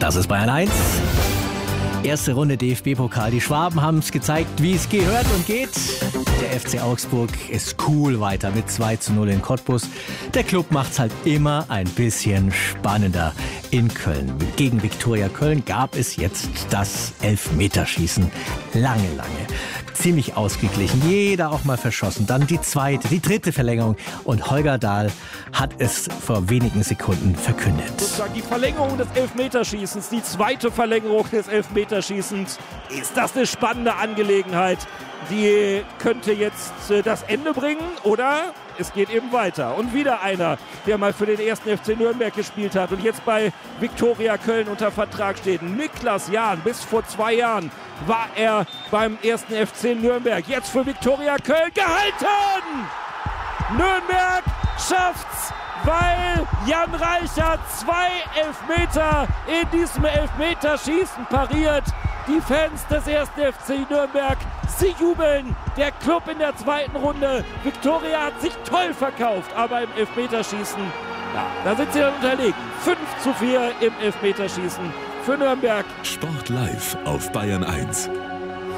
Das ist Bayern 1. Erste Runde DFB-Pokal. Die Schwaben haben es gezeigt, wie es gehört und geht. Der FC Augsburg ist cool weiter mit 2:0 in Cottbus. Der Club macht's halt immer ein bisschen spannender in Köln. Gegen Viktoria Köln gab es jetzt das Elfmeterschießen. Lange. Ziemlich ausgeglichen. Jeder auch mal verschossen. Dann die zweite, die dritte Verlängerung. Und Holger Dahl hat es vor wenigen Sekunden verkündet. Sozusagen die Verlängerung des Elfmeterschießens, die zweite Verlängerung des Elfmeterschießens. Ist das eine spannende Angelegenheit? Die könnte jetzt das Ende bringen oder es geht eben weiter. Und wieder einer, der mal für den ersten FC Nürnberg gespielt hat und jetzt bei Viktoria Köln unter Vertrag steht. Niklas Jahn, bis vor 2 Jahren war er beim ersten FC Nürnberg. Jetzt für Viktoria Köln gehalten! Nürnberg schafft's, weil Jan Reichert 2 Elfmeter in diesem Elfmeterschießen pariert. Die Fans des ersten FC Nürnberg, sie jubeln. Der Club in der zweiten Runde. Viktoria hat sich toll verkauft, aber im Elfmeterschießen, ja, da sind sie dann unterlegen. 5:4 im Elfmeterschießen für Nürnberg. Sport live auf Bayern 1.